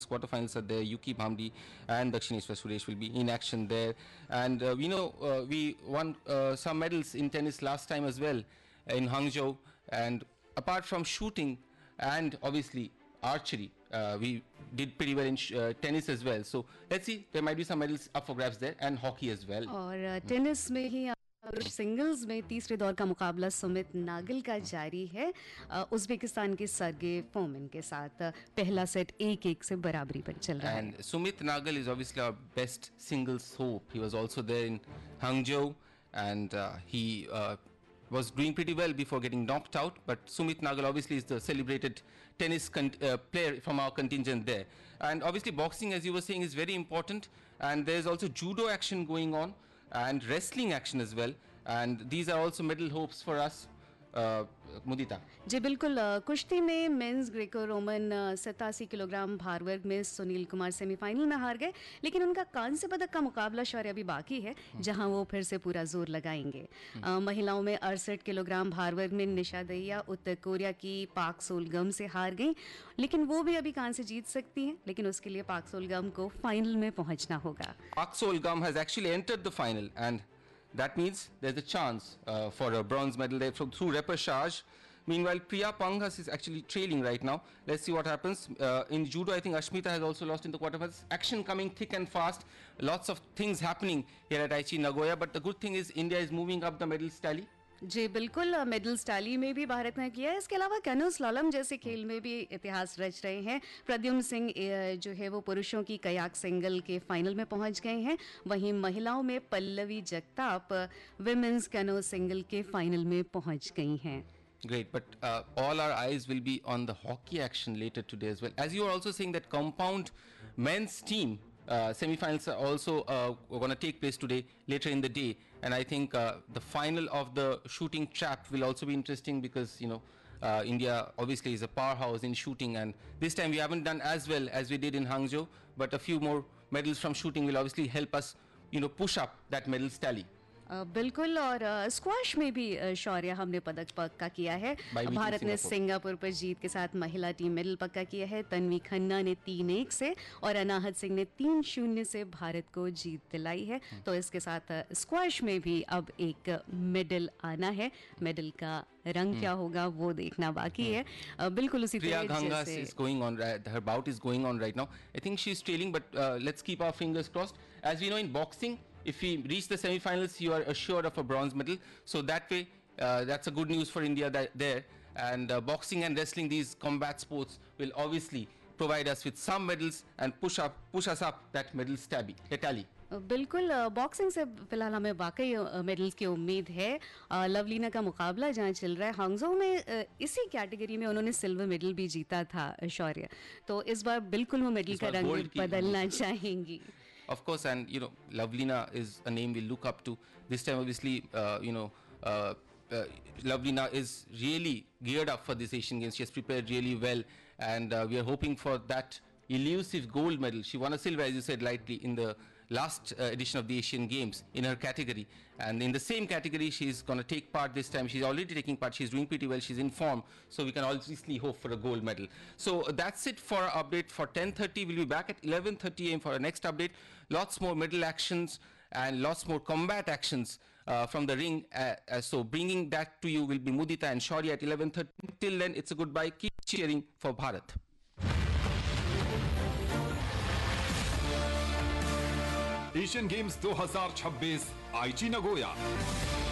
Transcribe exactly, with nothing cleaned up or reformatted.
quarterfinals are there. Yuki Bhamdi and Dakshineshwar Suresh will be in action there. And uh, we know uh, we won uh, some medals in tennis last time as well in Hangzhou. And apart from shooting and obviously archery, uh, we did pretty well in uh, tennis as well. So let's see, there might be some medals up for grabs there, and hockey as well. और tennis में ही पुरुष singles में तीसरे दौर का मुकाबला सुमित नागल का जारी है उज्बेकिस्तान के सर्गे फोमिन के साथ। पहला सेट एक एक से बराबरी पर चल रहा है। And Sumit Nagal is obviously our best singles hope. He was also there in Hangzhou, and uh, he uh, was doing pretty well before getting knocked out. But Sumit Nagal obviously is the celebrated tennis uh, player from our contingent there. And obviously boxing, as you were saying, is very important. And there's also judo action going on and wrestling action as well. And these are also medal hopes for us. मुदिता जी बिल्कुल। कुश्ती में mains Greco Roman सतासी kilogram भार वर्ग में Sunil Kumar semifinal में हार गए, लेकिन उनका कांस्य पदक का मुकाबला शौर्य अभी बाकी है, जहां वो फिर से पूरा जोर लगाएंगे। आ, महिलाओं में अड़सठ किलोग्राम भार वर्ग में निशा दहिया उत्तर कोरिया की पाक सोलगम से हार गई, लेकिन वो भी अभी कांस्य जीत सकती हैं, लेकिन उसके लिए पाक सोलगम को फाइनल में पहुंचना होगा। पाक सोलगम has actually entered the final and that means there's a chance uh, for a bronze medal there from, through repechage. Meanwhile, Priya Panghas is actually trailing right now. Let's see what happens. Uh, in judo, I think Ashmita has also lost in the quarterfinals. Action coming thick and fast. Lots of things happening here at Aichi Nagoya. But the good thing is India is moving up the medals tally. जी बिल्कुल। Medals tally में भी भारत ने किया है। इसके अलावा canoe slalom जैसे खेल में भी इतिहास रच रहे हैं। प्रद्युम्न सिंह जो है वो पुरुषों की कयाक सिंगल के फाइनल में पहुंच गए हैं, वहीं महिलाओं में Pallavi Jagtap women's canoe single के फाइनल में पहुंच गई हैं। Great, but uh, all our eyes will be on the hockey action later today as well. As you are also saying that compound men's team Uh, semi-finals are also uh, going to take place today later in the day, and I think uh, the final of the shooting trap will also be interesting because you know uh, India obviously is a powerhouse in shooting, and this time we haven't done as well as we did in Hangzhou, but a few more medals from shooting will obviously help us you know push up that medals tally. बिल्कुल। और squash में भी शौर्य हमने पदक पक्का किया है। भारत ने सिंगापुर पर जीत के साथ महिला टीम मेडल पक्का किया है। तन्वी खन्ना ने तीन एक से और अनाहत सिंह ने तीन शून्य से भारत को जीत दिलाई है। तो इसके साथ स्क्वैश में भी अब एक मेडल आना है। मेडल का रंग क्या होगा वो देखना बाकी है। बिल्कुल उसी Priya Gangas is going on, her bout is going on right now. I think she's trailing, but uh, let's keep our fingers crossed. As we know in boxing, if we reach the semi-finals, you are assured of a bronze medal. So that way, uh, that's a good news for India that, there. And uh, boxing and wrestling, these combat sports, will obviously provide us with some medals and push up, push us up that medals tally. tally. बिल्कुल। Boxing से फिलहाल हमें वाकई medals की उम्मीद है। लवलीना का मुकाबला जहां चल रहा है हांगझो में, इसी कैटेगरी में उन्होंने सिल्वर मेडल भी जीता था शौर्य, तो इस बार बिल्कुल वो मेडल का रंग बदलना चाहेंगी। Of course, and you know, Lovelina is a name we look up to. This time, obviously, uh, you know, uh, uh, Lovelina is really geared up for this Asian Games. She has prepared really well, and uh, we are hoping for that elusive gold medal. She won a silver, as you said rightly, in the last uh, edition of the Asian Games in her category, and in the same category she's going to take part this time. She's already taking part, she's doing pretty well, she's in form, so we can obviously hope for a gold medal. So uh, that's it for our update for ten thirty. We'll be back at eleven thirty a m for our next update. Lots more medal actions and lots more combat actions uh, from the ring, uh, uh, so bringing that to you will be Mudita and Shaurya at eleven thirty. Till then, it's a goodbye. Keep cheering for Bharat. Asian games दो हज़ार छब्बीस आईची Nagoya.